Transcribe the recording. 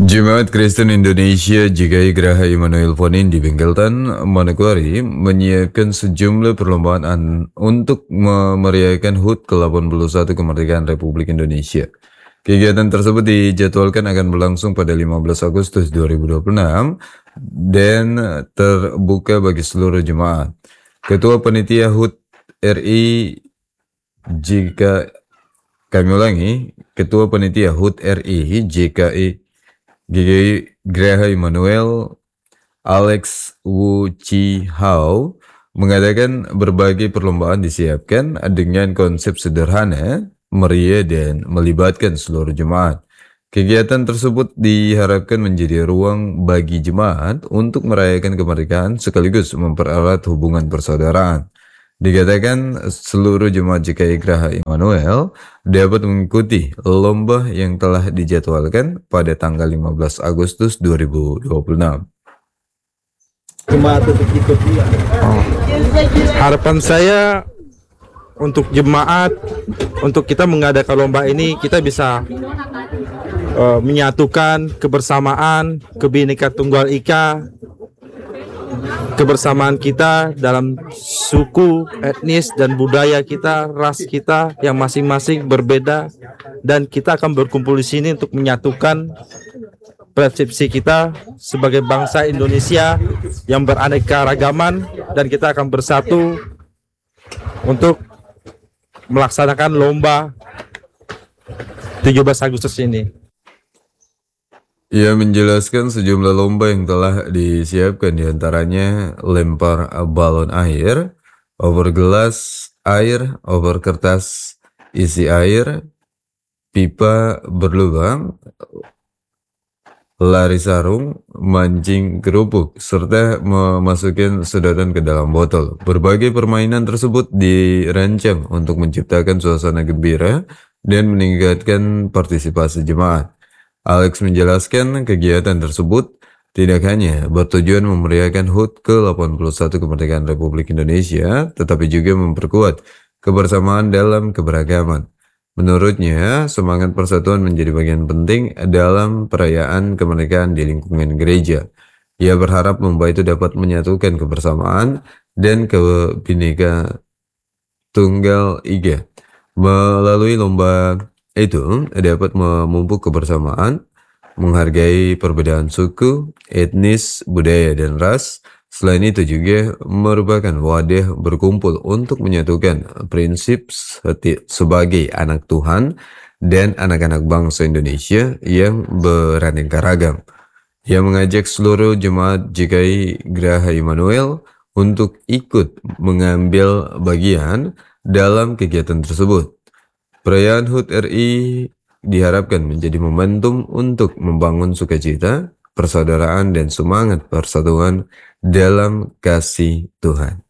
Jemaat Kristen Indonesia GKI Geraha Immanuel Ponin di Bengkeltan, Manokwari menyiapkan sejumlah perlombaan untuk memeriahkan HUT ke-81 kemerdekaan Republik Indonesia. Kegiatan tersebut dijadwalkan akan berlangsung pada 15 Agustus 2026 dan terbuka bagi seluruh jemaat. Ketua Panitia HUT RI jika kami ulangi, Ketua Panitia HUT RI GKI Geraha Immanuel Alex Wu Chi Hao mengatakan berbagai perlombaan disiapkan dengan konsep sederhana, meriah dan melibatkan seluruh jemaat. Kegiatan tersebut diharapkan menjadi ruang bagi jemaat untuk merayakan kemerdekaan sekaligus mempererat hubungan persaudaraan. Dikatakan seluruh jemaat GKI Geraha Immanuel dapat mengikuti lomba yang telah dijadwalkan pada tanggal 15 Agustus 2026. Jemaat untuk ikut juga. Harapan saya untuk jemaat, untuk kita mengadakan lomba ini, kita bisa menyatukan kebersamaan, Bhinneka Tunggal Ika, kebersamaan kita dalam suku, etnis, dan budaya kita, ras kita yang masing-masing berbeda, dan kita akan berkumpul di sini untuk menyatukan persepsi kita sebagai bangsa Indonesia yang beraneka ragaman, dan kita akan bersatu untuk melaksanakan lomba 17 Agustus ini. Ia menjelaskan sejumlah lomba yang telah disiapkan, diantaranya lempar balon air, over gelas air, over kertas isi air, pipa berlubang, lari sarung, mancing kerupuk, serta memasukkan sedotan ke dalam botol. Berbagai permainan tersebut dirancang untuk menciptakan suasana gembira dan meningkatkan partisipasi jemaat. Alex menjelaskan kegiatan tersebut tidak hanya bertujuan memeriahkan HUT ke-81 kemerdekaan Republik Indonesia, tetapi juga memperkuat kebersamaan dalam keberagaman. Menurutnya, semangat persatuan menjadi bagian penting dalam perayaan kemerdekaan di lingkungan gereja. Ia berharap lomba itu dapat menyatukan kebersamaan dan Bhinneka Tunggal Ika. Melalui lomba itu dapat memupuk kebersamaan, menghargai perbedaan suku, etnis, budaya, dan ras. Selain itu juga merupakan wadah berkumpul untuk menyatukan prinsip sebagai anak Tuhan dan anak-anak bangsa Indonesia yang beraneka ragam. Ia mengajak seluruh jemaat GKI Geraha Immanuel untuk ikut mengambil bagian dalam kegiatan tersebut. Perayaan HUT RI diharapkan menjadi momentum untuk membangun sukacita, persaudaraan, dan semangat persatuan dalam kasih Tuhan.